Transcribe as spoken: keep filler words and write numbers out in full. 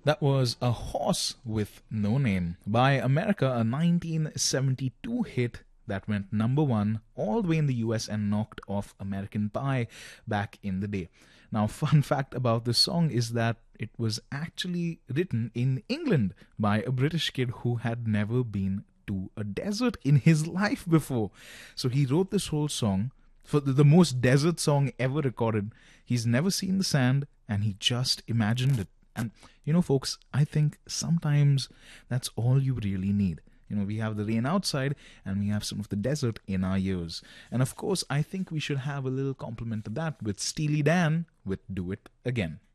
That was A Horse with No Name by America, a nineteen seventy-two hit that went number one all the way in the U S and knocked off American Pie back in the day. Now, fun fact about this song is that it was actually written in England by a British kid who had never been to a desert in his life before. So he wrote this whole song for the, the most desert song ever recorded. He's never seen the sand and he just imagined it. And, you know, folks, I think sometimes that's all you really need. You know, we have the rain outside and we have some of the desert in our ears. And of course, I think we should have a little compliment to that with Steely Dan with Do It Again.